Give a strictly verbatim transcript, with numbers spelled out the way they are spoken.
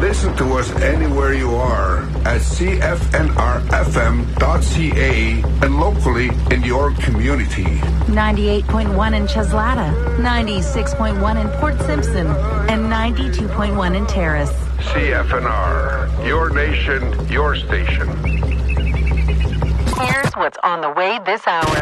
Listen to us anywhere you are at C F N R F M dot C A and locally in your community. ninety-eight point one in Cheslata, ninety-six point one in Port Simpson, and ninety-two point one in Terrace. C F N R, your nation, your station. Here's what's on the way this hour.